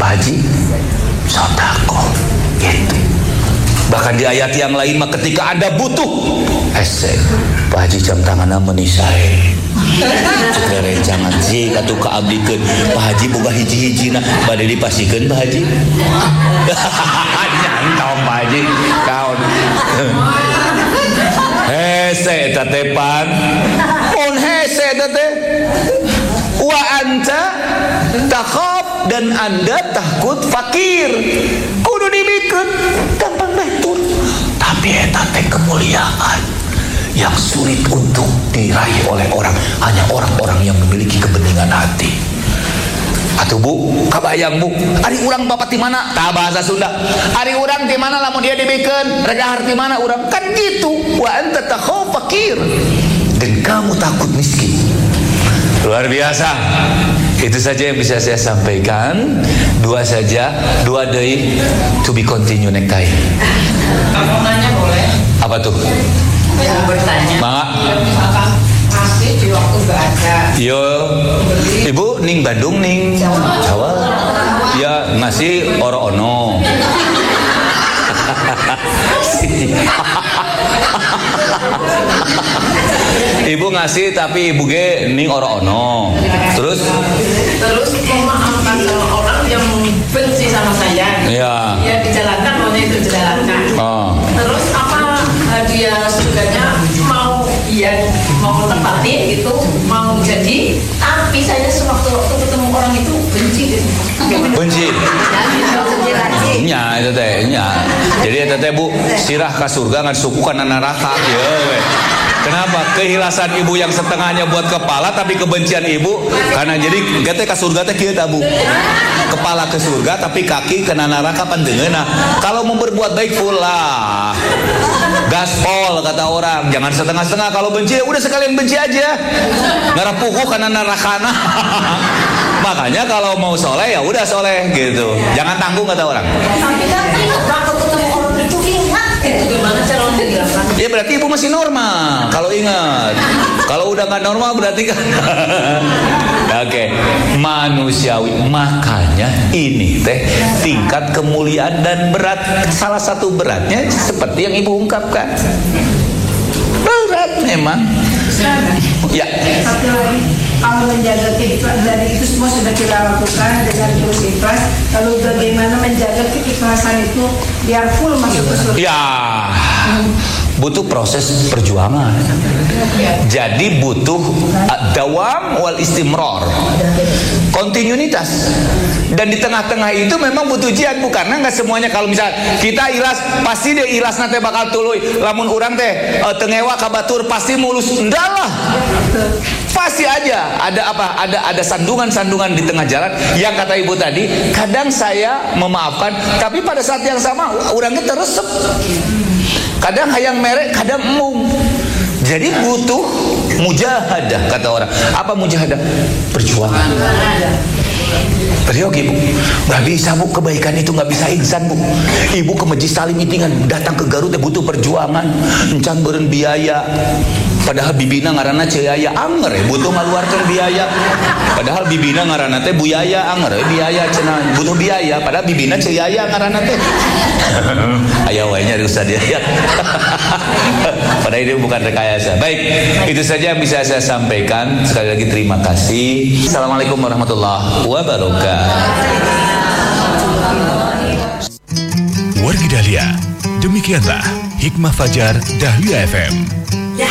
Pak Haji sedekah gitu. Bahkan di ayat yang lain mah ketika Anda butuh Pak Haji jam tanganna menisai ceklere jangan sih atuh kaabdikeun Pak Haji boga hiji-hijina bade dipasikeun Pak Haji nyantong Pak Haji kaon hese tatepan mun hese tete wa anta takhaf dan Anda takut fakir kudu dibikeun gampang betul tapi eta teh kemuliaan yang sulit untuk diraih oleh orang, hanya orang-orang yang memiliki kebeningan hati. Atuh Bu, kabayang Bu, ari urang bapak di mana? Tah bahasa Sunda. Ari urang di mana lamun dia dibikeun, rega harti mana urang? Kan gitu. Wa anta takhaf fakir. Dan kamu takut miskin. Luar biasa. Itu saja yang bisa saya sampaikan. Dua deui to be continue next time. Aku nanya boleh? Apa tuh? Yang bertanya. Mak. Masih di waktu gak ada. Yo, Ibu ning Bandung ning Jawa. Ya ngasih oro ono. Ibu ngasih tapi ibu ge ning oro ono. Terus memaafkan orang yang benci sama saya. Iya. Ya dijalankan, maunya itu dijalankan. Oh. Terus apa dia sudahnya mau tepati itu mau jadi, tapi saya sewaktu-waktu ketemu orang itu benci gitu. Benci. Nya itu teh nya. Jadi eta teh Bu, sirah ka surga ngan suku kana neraka kieu we. Kenapa? Kehilasan ibu yang setengahnya buat kepala tapi kebencian ibu karena jadi gete ka surga teh kieu tah Bu. Kepala ke surga tapi kaki kena neraka pandeungeuna. Kalau mau berbuat baik full lah. Gaspol kata orang, jangan setengah-setengah. Kalau benci udah sekalian benci aja. Ngarapukuh karena nerakana. Makanya kalau mau soleh ya udah soleh gitu. Jangan tanggung kata orang. Tapi kan kalau ketemu orang itu ingat itu gimana cara menjelaskan? Ya berarti ibu masih normal kalau ingat. Kalau udah nggak normal berarti kan. Oke, manusiawi. Makanya ini teh tingkat kemuliaan dan berat. Salah satu beratnya seperti yang ibu ungkapkan. Berat memang. Ya. Satu lagi, kalau menjaga keikhlasan dari itu semua sudah kita lakukan dengan terus ikhlas. Lalu bagaimana menjaga keikhlasan itu biar full masuk ke surga? Ya. Butuh proses perjuangan. Jadi butuh dawam wal istimrar, kontinuitas. Dan di tengah-tengah itu memang butuh jihad, karena nggak semuanya. Kalau misal kita ikhlas, pasti dia ikhlas nanti bakal tuluy. Lamun urang teh tengewa kabatur pasti mulus, enggak lah. Pasti aja ada apa? Ada sandungan-sandungan di tengah jalan. Yang kata ibu tadi, kadang saya memaafkan, tapi pada saat yang sama urangnya teresep. Kadang hayang merek, kadang emung. Jadi butuh mujahadah kata orang. Apa mujahadah? Perjuangan. Periuk ibu, nggak bisa Bu, kebaikan itu nggak bisa insan Bu. Ibu ke Masjid Salim Itingan datang ke Garut butuh perjuangan, encan beureun biaya. Padahal bibina ngaranna Ceuyaya anger butuh ngaluarkeun biaya. Padahal bibina ngaranna teh Buyaya anger biaya cenah butuh biaya. Padahal bibina Ceuyaya ngaranna teh. Aya wae nya Ustaz ya. Padahal ini bukan rekayasa. Baik, itu saja yang bisa saya sampaikan. Sekali lagi terima kasih. Assalamualaikum warahmatullahi wabarakatuh. Wargi Dahlia, demikianlah Hikmah Fajar Dahlia FM.